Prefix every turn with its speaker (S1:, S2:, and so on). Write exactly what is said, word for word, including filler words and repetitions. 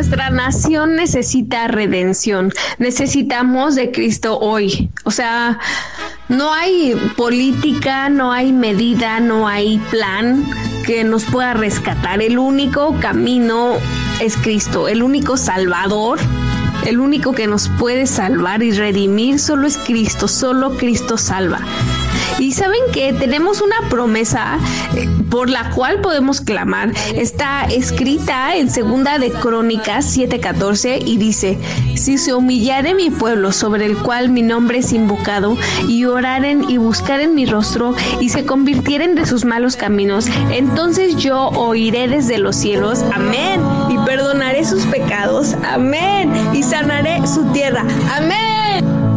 S1: Nuestra nación necesita redención. Necesitamos de Cristo hoy. O sea, no hay política, no hay medida, no hay plan que nos pueda rescatar. El único camino es Cristo, el único Salvador. El único que nos puede salvar y redimir solo es Cristo, solo Cristo salva. Y ¿saben qué? Tenemos una promesa eh, por la cual podemos clamar. Está escrita en Segunda de Crónicas siete catorce y dice: si se humillare mi pueblo sobre el cual mi nombre es invocado, y oraren y buscaren mi rostro, y se convirtieren de sus malos caminos, entonces yo oiré desde los cielos, amén, y perdonaré sus pecados, amén, y sanaré su tierra, amén.